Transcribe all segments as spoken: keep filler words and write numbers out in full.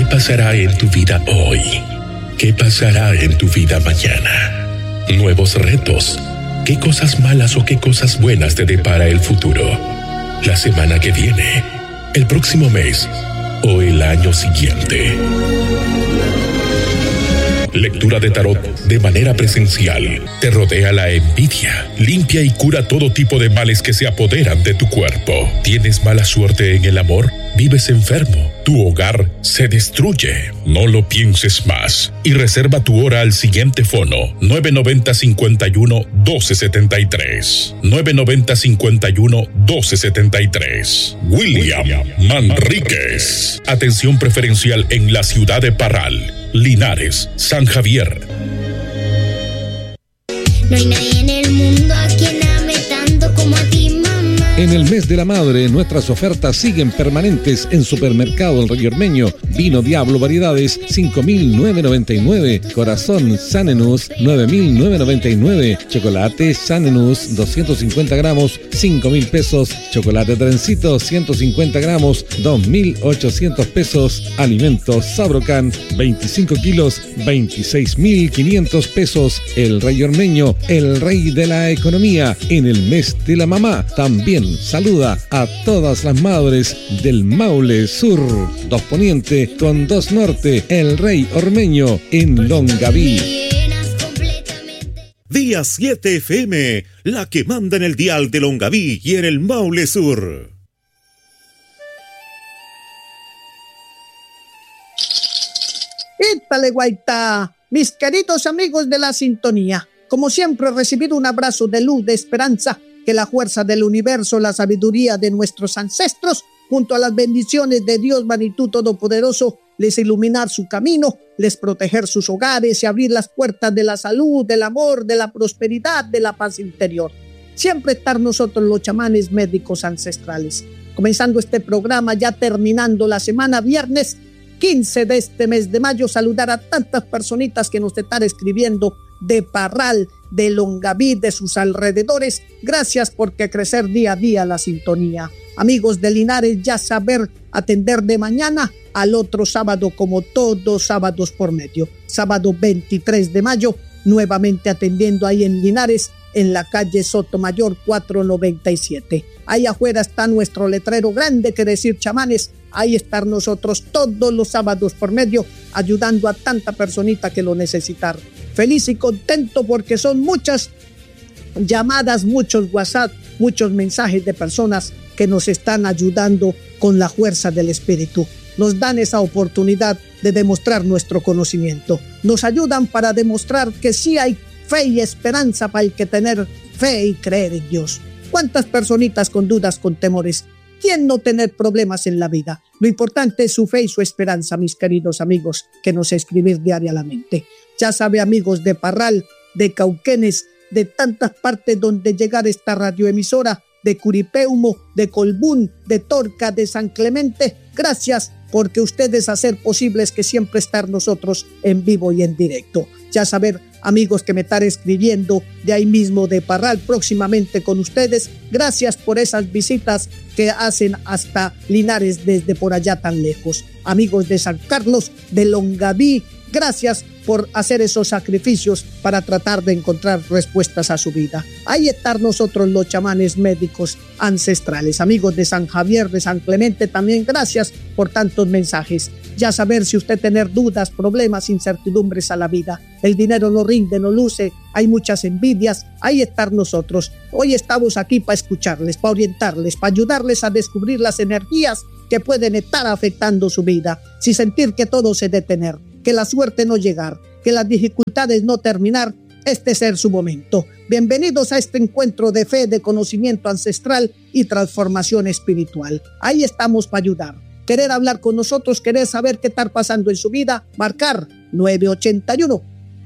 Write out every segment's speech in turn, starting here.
¿Qué pasará en tu vida hoy? ¿Qué pasará en tu vida mañana? Nuevos retos. ¿Qué cosas malas o qué cosas buenas te depara el futuro? La semana que viene, el próximo mes o el año siguiente. Lectura de tarot de manera presencial. Te rodea la envidia. Limpia y cura todo tipo de males que se apoderan de tu cuerpo. ¿Tienes mala suerte en el amor? ¿Vives enfermo? ¿Tu hogar se destruye? No lo pienses más y reserva tu hora al siguiente fono nueve noventa, cincuenta y uno, doce setenta y tres. nueve noventa, cincuenta y uno, doce setenta y tres. William Manríquez. Atención preferencial en la ciudad de Parral, Linares, San Javier. No hay nadie en el mundo a quien ame tanto como a ti, mamá. En el mes de la madre, nuestras ofertas siguen permanentes en Supermercado El Rey Ormeño. Vino Diablo Variedades, cinco mil novecientos noventa y nueve. Corazón Sanenus, nueve mil novecientos noventa y nueve. Chocolate Sanenus, doscientos cincuenta gramos, cinco mil pesos. Chocolate Trencito, ciento cincuenta gramos, dos mil ochocientos pesos. Alimentos Sabrocan, veinticinco kilos, veintiséis mil quinientos pesos. El Rey Ormeño, el rey de la economía, en el mes de la mamá. También saluda a todas las madres del Maule Sur, dos Poniente con dos Norte, el Rey Ormeño en Longaví. Día siete F M, la que manda en el dial de Longaví y en el Maule Sur. ¡Ítale, guaita! Mis queridos amigos de la sintonía, como siempre he recibido un abrazo de luz, de esperanza. Que la fuerza del universo, la sabiduría de nuestros ancestros, junto a las bendiciones de Dios Magnitud Todopoderoso, les iluminar su camino, les proteger sus hogares y abrir las puertas de la salud, del amor, de la prosperidad, de la paz interior. Siempre estar nosotros los chamanes médicos ancestrales. Comenzando este programa, ya terminando la semana, viernes quince de este mes de mayo, saludar a tantas personitas que nos están escribiendo de Parral, de Longaví, de sus alrededores. Gracias porque crecer día a día la sintonía. Amigos de Linares, ya saber atender de mañana al otro sábado, como todos sábados por medio. Sábado veintitrés de mayo, nuevamente atendiendo ahí en Linares, en la calle Sotomayor cuatrocientos noventa y siete. Ahí afuera está nuestro letrero grande que decir chamanes. Ahí están nosotros todos los sábados por medio, ayudando a tanta personita que lo necesitar. Feliz y contento porque son muchas llamadas, muchos WhatsApp, muchos mensajes de personas que nos están ayudando con la fuerza del espíritu. Nos dan esa oportunidad de demostrar nuestro conocimiento. Nos ayudan para demostrar que sí hay fe y esperanza para el que tener fe y creer en Dios. ¿Cuántas personitas con dudas, con temores? ¿Quién no tener problemas en la vida? Lo importante es su fe y su esperanza, mis queridos amigos, que nos escribir diariamente. Ya sabe, amigos de Parral, de Cauquenes, de tantas partes donde llegar esta radioemisora, de Curipeumo, de Colbún, de Torca, de San Clemente. Gracias porque ustedes hacen posibles que siempre estar nosotros en vivo y en directo. Ya saber, amigos que me están escribiendo de ahí mismo de Parral, próximamente con ustedes. Gracias por esas visitas que hacen hasta Linares desde por allá tan lejos. Amigos de San Carlos, de Longaví, gracias por hacer esos sacrificios para tratar de encontrar respuestas a su vida. Ahí están nosotros los chamanes médicos ancestrales. Amigos de San Javier, de San Clemente, también gracias por tantos mensajes. Ya saber si usted tener dudas, problemas, incertidumbres a la vida. El dinero no rinde, no luce, hay muchas envidias. Ahí están nosotros. Hoy estamos aquí para escucharles, para orientarles, para ayudarles a descubrir las energías que pueden estar afectando su vida. Si sentir que todo se detener, que la suerte no llegar, que las dificultades no terminar, este ser su momento. Bienvenidos a este encuentro de fe, de conocimiento ancestral y transformación espiritual. Ahí estamos para ayudar. Querer hablar con nosotros, querer saber qué está pasando en su vida, marcar nueve ochenta y uno,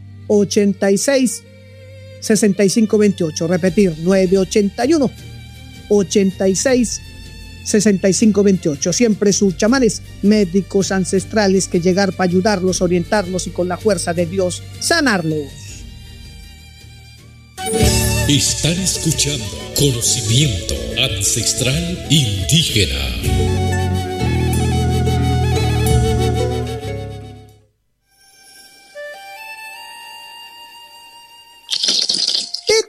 ochenta y seis, sesenta y cinco veintiocho. Repetir, nueve ochenta y uno, ochenta y seis, sesenta y cinco veintiocho. Siempre sus chamanes médicos ancestrales que llegar para ayudarlos, orientarlos y con la fuerza de Dios sanarlos. Están escuchando Conocimiento Ancestral Indígena.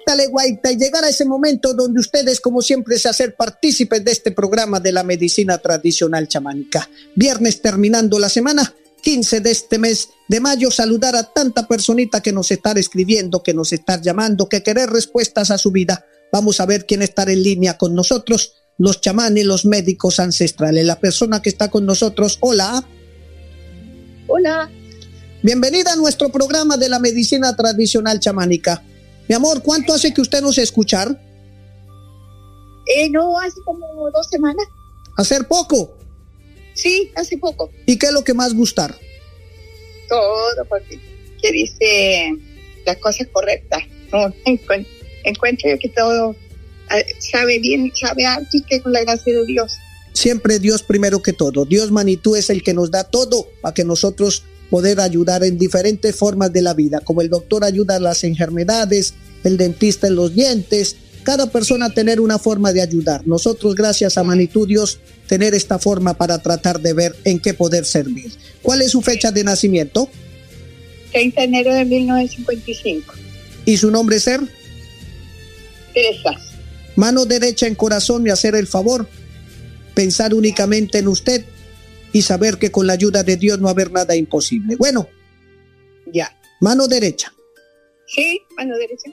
Guaitale, guaita, y llegar a ese momento donde ustedes, como siempre, se hacen partícipes de este programa de la medicina tradicional chamánica. Viernes terminando la semana, quince de este mes de mayo, saludar a tanta personita que nos está escribiendo, que nos está llamando, que quiere respuestas a su vida. Vamos a ver quién está en línea con nosotros, los chamanes, los médicos ancestrales. La persona que está con nosotros, hola. Hola. Bienvenida a nuestro programa de la medicina tradicional chamánica. Mi amor, ¿cuánto hace que usted nos escuchar? Eh, no, hace como dos semanas. ¿Hacer poco? Sí, hace poco. ¿Y qué es lo que más gustar? Todo, porque que dice las cosas correctas. No, encuentro, encuentro que todo sabe bien, sabe harto y que con la gracia de Dios. Siempre Dios primero que todo. Dios Manitú es el que nos da todo para que nosotros poder ayudar en diferentes formas de la vida, como el doctor ayuda a las enfermedades, el dentista en los dientes, cada persona tener una forma de ayudar. Nosotros, gracias a Manitú Dios, tener esta forma para tratar de ver en qué poder servir. ¿Cuál es su fecha de nacimiento? treinta de enero de mil novecientos cincuenta y cinco. ¿Y su nombre ser? Teresa. Mano derecha en corazón y hacer el favor, pensar únicamente en usted y saber que con la ayuda de Dios no va a haber nada imposible. Bueno, ya. Mano derecha. Sí, mano derecha.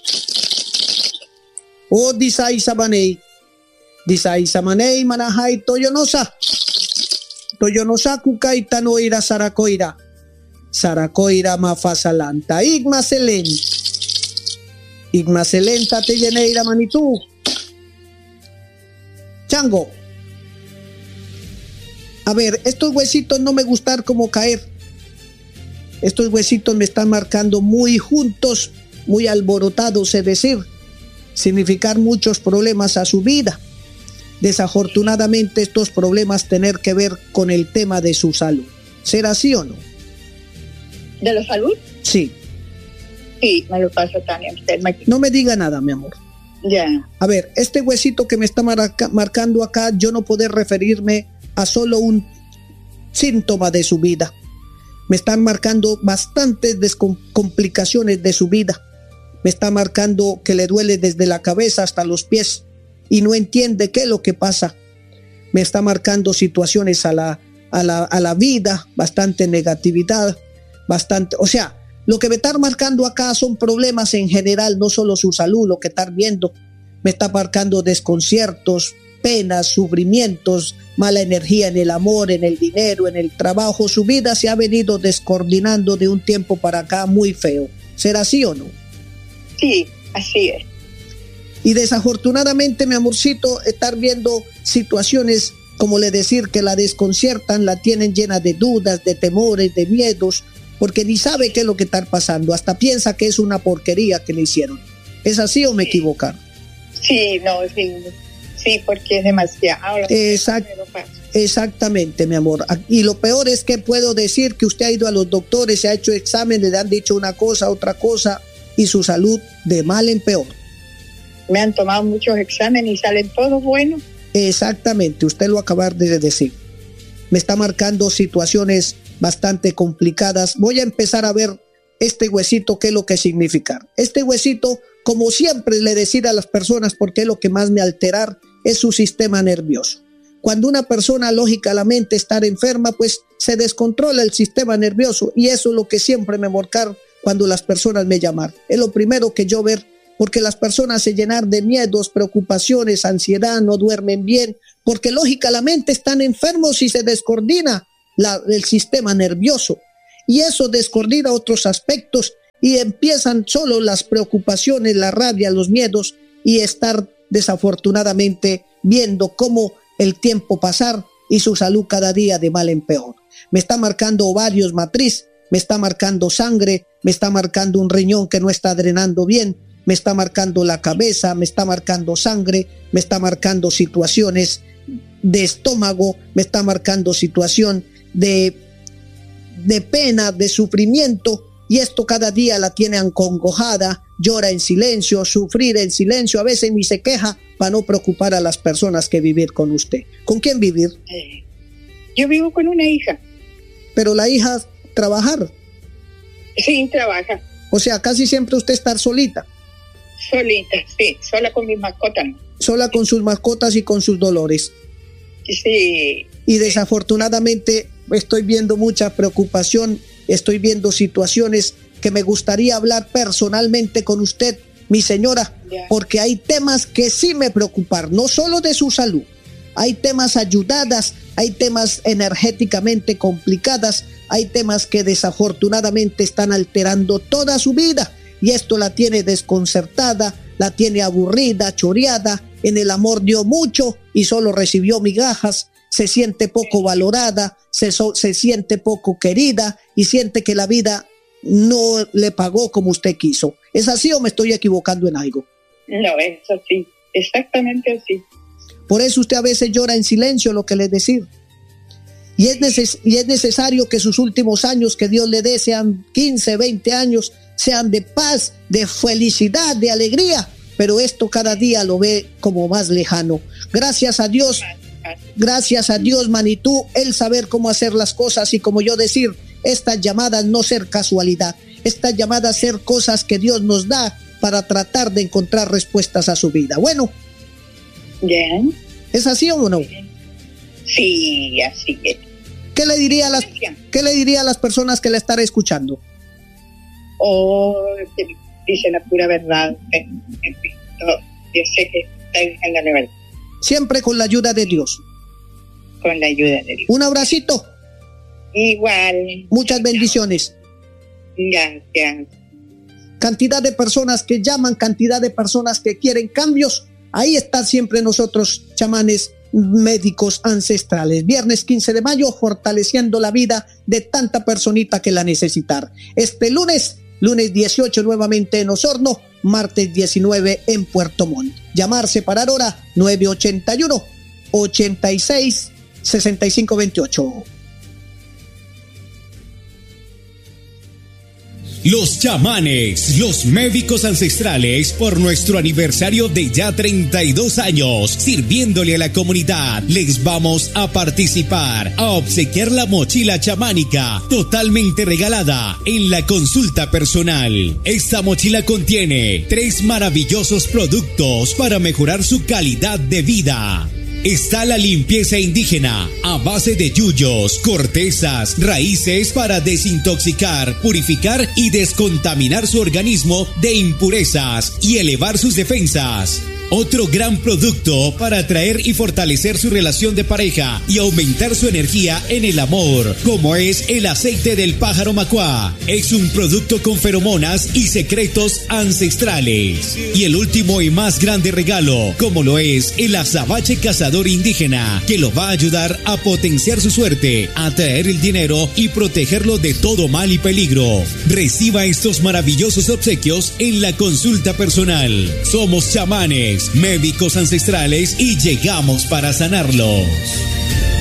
O disai sabanei. Disai samanei manahai toyonosa. Toyonosa kukaita no ira sarakoira. Sarakoira mafasalanta. Igma selen. Igma selenta te lleneira manitú. Chango. A ver, estos huesitos no me gustan como caer. Estos huesitos me están marcando muy juntos, muy alborotados, es decir, significar muchos problemas a su vida. Desafortunadamente estos problemas tener que ver con el tema de su salud. ¿Será así o no? ¿De la salud? Sí. Sí, me lo pasa Tania. No me diga nada, mi amor. Ya. A ver, este huesito que me está marca- marcando acá, yo no poder referirme a solo un síntoma de su vida. Me están marcando bastantes descom- complicaciones de su vida. Me está marcando que le duele desde la cabeza hasta los pies y no entiende qué es lo que pasa. Me está marcando situaciones a la, a la, a la vida, bastante negatividad, bastante, o sea, lo que me está marcando acá son problemas en general, no solo su salud, lo que está viendo. Me está marcando desconciertos, penas, sufrimientos, mala energía en el amor, en el dinero, en el trabajo. Su vida se ha venido descoordinando de un tiempo para acá muy feo. ¿Será así o no? Sí, así es. Y desafortunadamente, mi amorcito, estar viendo situaciones, como le decir, que la desconciertan, la tienen llena de dudas, de temores, de miedos, porque ni sabe qué es lo que está pasando. Hasta piensa que es una porquería que le hicieron. ¿Es así o me equivocaron? Sí, no, sí. Sí, porque es demasiado. Exact, exactamente, mi amor. Y lo peor es que puedo decir que usted ha ido a los doctores, se ha hecho exámenes, le han dicho una cosa, otra cosa, y su salud de mal en peor. Me han tomado muchos exámenes y salen todos buenos. Exactamente, usted lo acaba de decir. Me está marcando situaciones bastante complicadas. Voy a empezar a ver este huesito, qué es lo que significa. Este huesito, como siempre le decía a las personas, porque es lo que más me alterar, es su sistema nervioso. Cuando una persona lógicamente está enferma, pues se descontrola el sistema nervioso, y eso es lo que siempre me marcar cuando las personas me llaman. Es lo primero que yo ver, porque las personas se llenan de miedos, preocupaciones, ansiedad, no duermen bien, porque lógicamente están enfermos y se descoordina la, el sistema nervioso, y eso descoordina otros aspectos y empiezan solo las preocupaciones, la rabia, los miedos, y estar desafortunadamente viendo cómo el tiempo pasar y su salud cada día de mal en peor. Me está marcando ovarios, matriz, me está marcando sangre, me está marcando un riñón que no está drenando bien, me está marcando la cabeza, me está marcando sangre, me está marcando situaciones de estómago, me está marcando situación de, de pena, de sufrimiento, y esto cada día la tiene acongojada, llora en silencio, sufrir en silencio, a veces ni se queja para no preocupar a las personas que vivir con usted. ¿Con quién vivir? Eh, yo vivo con una hija. Pero la hija trabajar. Sí, trabaja. O sea, casi siempre usted está solita. Solita, sí, sola con mis mascotas. Sola con sus mascotas y con sus dolores. Sí. Y desafortunadamente estoy viendo mucha preocupación, estoy viendo situaciones que me gustaría hablar personalmente con usted, mi señora, yeah. porque hay temas que sí me preocupan, no solo de su salud, hay temas ayudadas, hay temas energéticamente complicadas, hay temas que desafortunadamente están alterando toda su vida y esto la tiene desconcertada, la tiene aburrida, choreada, en el amor dio mucho y solo recibió migajas, se siente poco valorada, se, so, se siente poco querida y siente que la vida no le pagó como usted quiso. ¿Es así o me estoy equivocando en algo? No, es así, exactamente así. Por eso usted a veces llora en silencio, lo que le decir. Y es, neces- y es necesario que sus últimos años que Dios le dé sean quince, veinte años, sean de paz, de felicidad, de alegría, pero esto cada día lo ve como más lejano. Gracias a Dios, gracias a Dios, Manitú, el saber cómo hacer las cosas y como yo decir, estas llamadas no ser casualidad, estas llamadas ser cosas que Dios nos da para tratar de encontrar respuestas a su vida. Bueno, bien. ¿Es así o no? Sí, así es. ¿Qué le diría a las, qué le diría a las personas que la están escuchando? Oh, que dice la pura verdad. Yo sé que está diciendo la verdad. Siempre con la ayuda de Dios. Con la ayuda de Dios. Un abracito. Igual. Muchas bendiciones. Gracias. Cantidad de personas que llaman, cantidad de personas que quieren cambios. Ahí están siempre nosotros, chamanes médicos ancestrales. Viernes quince de mayo, fortaleciendo la vida de tanta personita que la necesitar. Este lunes, lunes dieciocho nuevamente en Osorno, martes diecinueve en Puerto Montt. Llamar, separar hora, nueve ochenta y uno, ochenta y seis, sesenta y cinco veintiocho. Los chamanes, los médicos ancestrales, por nuestro aniversario de ya treinta y dos años, sirviéndole a la comunidad, les vamos a participar, a obsequiar la mochila chamánica, totalmente regalada en la consulta personal. Esta mochila contiene tres maravillosos productos para mejorar su calidad de vida. Está la limpieza indígena a base de yuyos, cortezas, raíces para desintoxicar, purificar y descontaminar su organismo de impurezas y elevar sus defensas. Otro gran producto para atraer y fortalecer su relación de pareja y aumentar su energía en el amor, como es el aceite del pájaro macuá. Es un producto con feromonas y secretos ancestrales. Y el último y más grande regalo, como lo es el azabache cazador indígena, que lo va a ayudar a potenciar su suerte, atraer el dinero y protegerlo de todo mal y peligro. Reciba estos maravillosos obsequios en la consulta personal. Somos chamanes, médicos ancestrales y llegamos para sanarlos.